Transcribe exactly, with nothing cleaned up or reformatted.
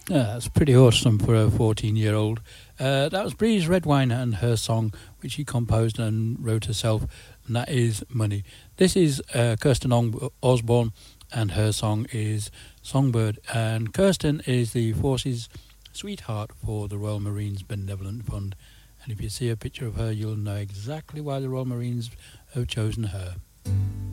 Yeah, that's pretty awesome for a fourteen-year-old. Uh, that was Breeze Redwine and her song, which she composed and wrote herself, and that is Money. This is uh, Kirsten Osborne, and her song is Songbird. And Kirsten is the Force's sweetheart for the Royal Marines Benevolent Fund. And if you see a picture of her, you'll know exactly why the Royal Marines have chosen her.